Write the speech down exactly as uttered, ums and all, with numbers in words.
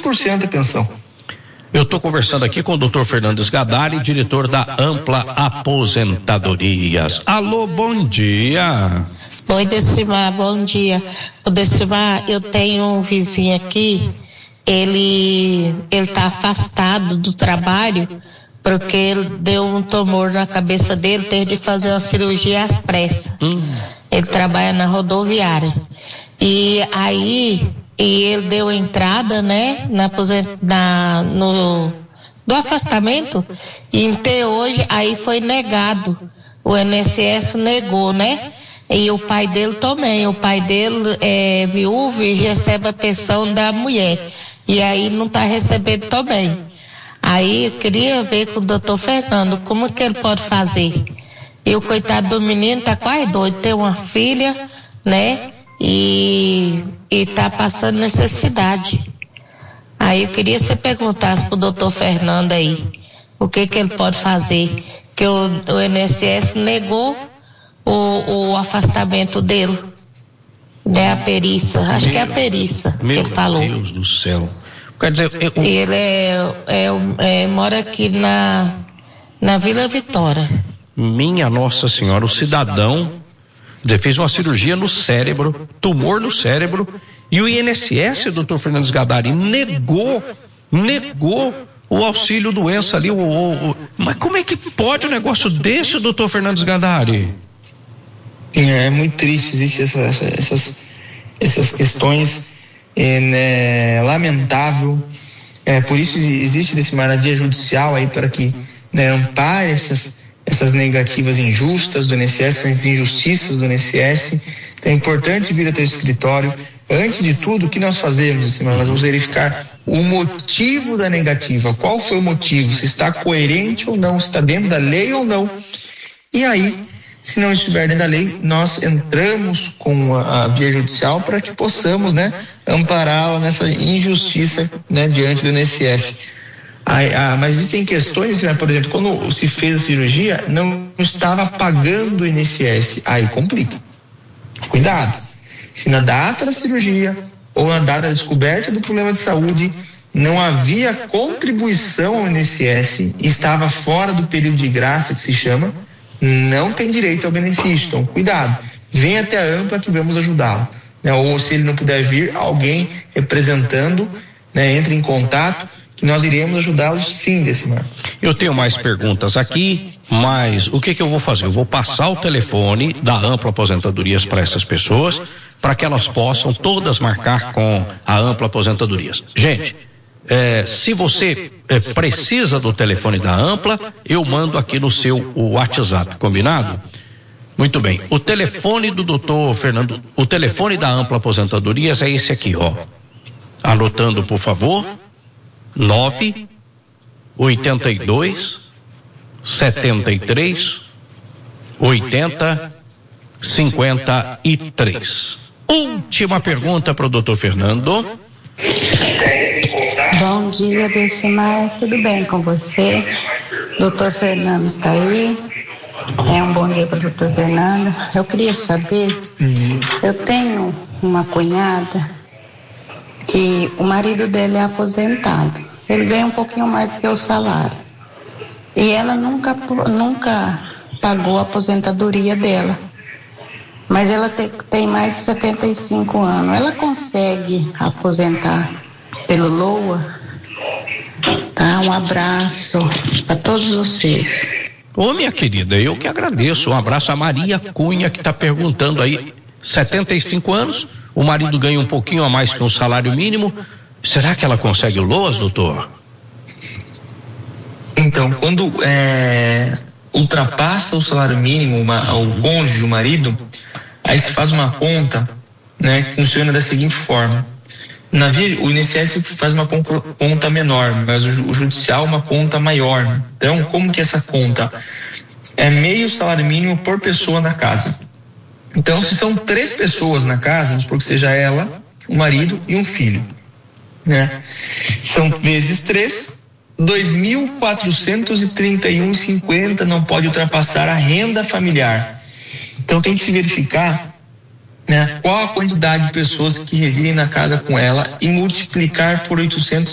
por cento da pensão. Eu estou conversando aqui com o doutor Fernandes Gadari, diretor da Ampla Aposentadorias. Alô, bom dia. Oi, Decimar, bom dia. O Decimar, eu tenho um vizinho aqui, ele ele está afastado do trabalho porque ele deu um tumor na cabeça dele, teve de fazer uma cirurgia às pressas. Hum. Ele trabalha na rodoviária. E aí, e ele deu entrada, né, na, na, no, do afastamento, e até hoje, aí foi negado. O I N S S negou, né? E o pai dele também. O pai dele é viúvo e recebe a pensão da mulher. E aí não está recebendo também. Aí eu queria ver com o doutor Fernando como que ele pode fazer. E o coitado do menino tá quase doido, tem uma filha, né? E, e tá passando necessidade. Aí eu queria que você perguntasse pro doutor Fernando aí, o que que ele pode fazer, que o, o I N S S negou o, o afastamento dele, né, a perícia, acho meu, que é a perícia que ele falou. Meu Deus do céu. Quer dizer, eu... ele é, é, é, mora aqui na, na Vila Vitória. Minha Nossa Senhora, o cidadão fez uma cirurgia no cérebro, tumor no cérebro, e o I N S S, doutor Fernandes Gadari, negou, negou o auxílio doença ali. O, o, o, mas como é que pode um negócio desse, doutor Fernandes Gadari? É, é muito triste, existe essa, essa, essas, essas questões, é, né, lamentável, é, por isso existe desse maravilha judicial aí para que, né, ampare essas essas negativas injustas do I N S S, essas injustiças do I N S S. Então é importante vir até o escritório. Antes de tudo, o que nós fazemos, assim, nós vamos verificar o motivo da negativa, qual foi o motivo, se está coerente ou não, se está dentro da lei ou não. E aí, se não estiver dentro da lei, nós entramos com a, a via judicial para que possamos, né, ampará-la nessa injustiça, né, diante do I N S S. Ah, ah, mas existem questões, né, por exemplo, quando se fez a cirurgia, não estava pagando o I N S S, aí complica. Cuidado. Se na data da cirurgia ou na data da descoberta do problema de saúde não havia contribuição ao I N S S, estava fora do período de graça, que se chama, não tem direito ao benefício. Então, cuidado. Venha até a Ampla que vamos ajudá-lo. Né? Ou se ele não puder vir, alguém representando, né, entre em contato, que nós iremos ajudá-los sim, Decimar. Eu tenho mais perguntas aqui, mas o que que eu vou fazer? Eu vou passar o telefone da Ampla Aposentadorias para essas pessoas, para que elas possam todas marcar com a Ampla Aposentadorias. Gente, é, se você é, precisa do telefone da Ampla, eu mando aqui no seu WhatsApp, combinado? Muito bem. O telefone do doutor Fernando, o telefone da Ampla Aposentadorias é esse aqui, ó. Anotando, por favor. nove oitenta e dois setenta e três oitenta cinquenta e três. Última pergunta para o doutor Fernando. Bom dia, Decimar, tudo bem com você? doutor Fernando está aí? É um bom dia para o doutor Fernando. Eu queria saber, uhum. eu tenho uma cunhada que o marido dele é aposentado. Ele ganha um pouquinho mais do que o salário. E ela nunca, nunca pagou a aposentadoria dela. Mas ela te, tem mais de setenta e cinco anos. Ela consegue aposentar pelo LOA? Tá? Um abraço para todos vocês. Ô, minha querida, eu que agradeço. Um abraço a Maria Cunha, que está perguntando aí. setenta e cinco anos, o marido ganha um pouquinho a mais que um salário mínimo. Será que ela consegue o LOAS, doutor? Então, quando é, ultrapassa o salário mínimo, uma, o cônjuge, o marido, aí se faz uma conta, né, que funciona da seguinte forma. Na via, o I N S S faz uma conta menor, mas o, o judicial uma conta maior. Então, como que é essa conta? É meio salário mínimo por pessoa na casa. Então, se são três pessoas na casa, vamos supor que seja ela, o marido e um filho, né? São vezes três, dois mil quatrocentos e trinta e um reais e cinquenta centavos não pode ultrapassar a renda familiar. Então, tem que se verificar, né, qual a quantidade de pessoas que residem na casa com ela e multiplicar por oitocentos